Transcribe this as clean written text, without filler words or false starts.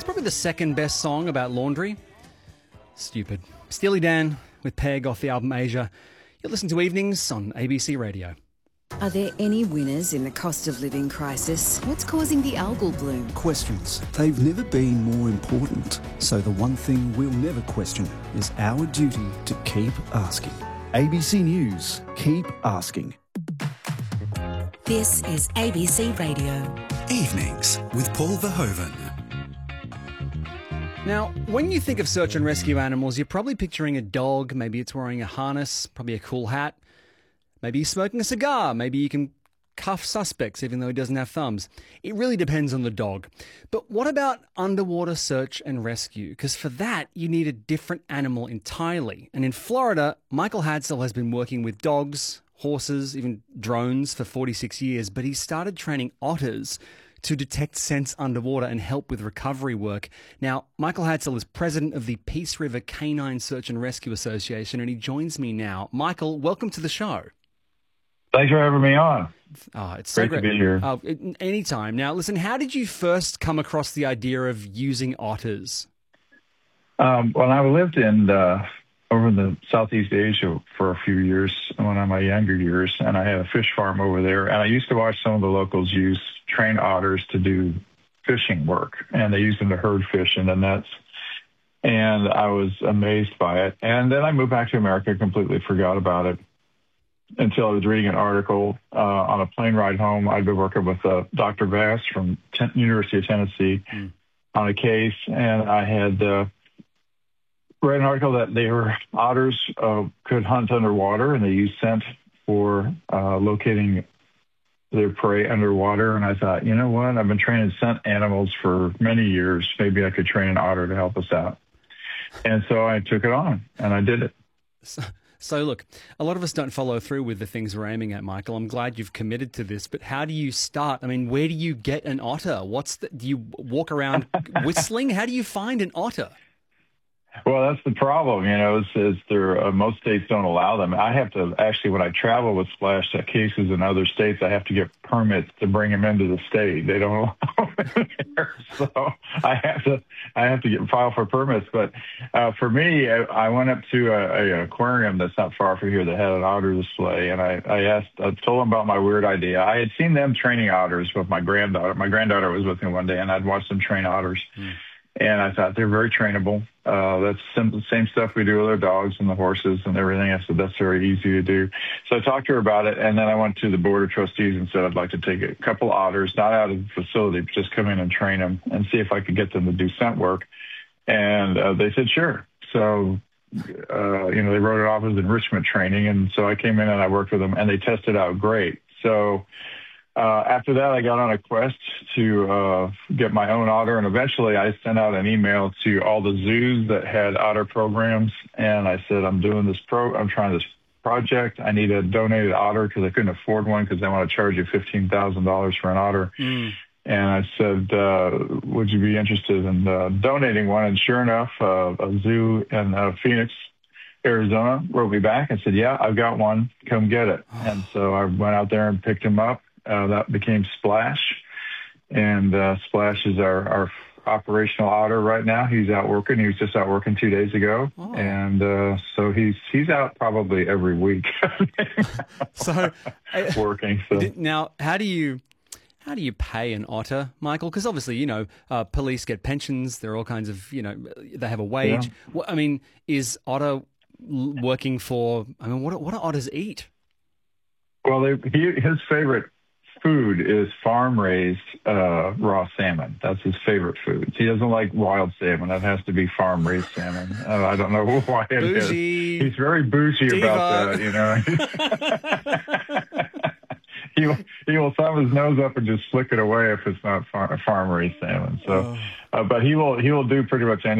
It's probably the second best song about laundry. Stupid. Steely Dan with Peg off the album Asia. You're listening to Evenings on ABC Radio. Are there any winners in the cost of living crisis? What's causing the algal bloom? Questions. They've never been more important. So the one thing we'll never question is our duty to keep asking. ABC News. Keep asking. This is ABC Radio. Evenings with Paul Verhoeven. Now, when you think of search and rescue animals, you're probably picturing a dog. Maybe it's wearing a harness, probably a cool hat. Maybe he's smoking a cigar. Maybe you can cuff suspects even though he doesn't have thumbs. It really depends on the dog. But what about underwater search and rescue? Because for that, you need a different animal entirely. And in Florida, Michael Hadsell has been working with dogs, horses, even drones for 46 years, but he started training otters to detect scents underwater and help with recovery work. Now, Michael Hadsell is president of the Peace River Canine Search and Rescue Association, and he joins me now. Michael, welcome to the show. Thanks for having me on. Oh, it's so great to be here. Anytime. Now, listen, how did you first come across the idea of using otters? Well, I lived over in the Southeast Asia for a few years, one of my younger years, and I had a fish farm over there. And I used to watch some of the locals train otters to do fishing work, and they used them to herd fish in the nets. And I was amazed by it. And then I moved back to America, completely forgot about it until I was reading an article on a plane ride home. I'd been working with Dr. Bass from University of Tennessee on a case, and I had read an article that otters could hunt underwater, and they use scent for locating their prey underwater. And I thought, you know what? I've been training scent animals for many years. Maybe I could train an otter to help us out. And so I took it on, and I did it. So look, a lot of us don't follow through with the things we're aiming at, Michael. I'm glad you've committed to this, but how do you start? I mean, where do you get an otter? Do you walk around whistling? How do you find an otter? Well, that's the problem, most states don't allow them. I have to actually, when I travel with splash cases in other states, I have to get permits to bring them into the state. They don't allow them here, so I have to file for permits. But for me, I went up to an aquarium that's not far from here that had an otter display, and I told them about my weird idea. I had seen them training otters with my granddaughter. My granddaughter was with me one day, and I'd watched them train otters. And I thought they're very trainable. That's the same stuff we do with our dogs and the horses and everything. I said, that's very easy to do. So I talked to her about it, and then I went to the board of trustees and said I'd like to take a couple otters, not out of the facility, but just come in and train them and see if I could get them to do scent work. And they said, sure. So, they wrote it off as enrichment training. And so I came in and I worked with them, and they tested out great. So after that, I got on a quest to get my own otter, and eventually I sent out an email to all the zoos that had otter programs, and I said, I'm trying this project. I need a donated otter because I couldn't afford one because they want to charge you $15,000 for an otter. And I said, would you be interested in donating one? And sure enough, a zoo in Phoenix, Arizona wrote me back and said, yeah, I've got one. Come get it. And so I went out there and picked him up. That became Splash, and Splash is our operational otter right now. He's out working. He was just out working 2 days ago, and so he's out probably every week. So working. So now, how do you pay an otter, Michael? Because obviously, police get pensions. There are all kinds of, they have a wage. Yeah. Is Otter working for? What do otters eat? Well, his favorite food is farm-raised raw salmon. That's his favorite food. He doesn't like wild salmon. That has to be farm-raised salmon. I don't know why it is. He's very bougie about that, He will thumb his nose up and just flick it away if it's not farm-raised salmon. So, but he will do pretty much anything.